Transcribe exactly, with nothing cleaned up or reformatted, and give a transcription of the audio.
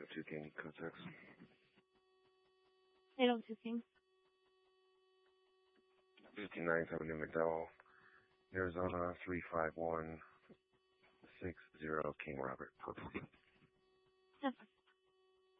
two King, code six. eight oh two King. fifty-nine seventy McDowell, Arizona three five one six zero King Robert. Purple. Yes.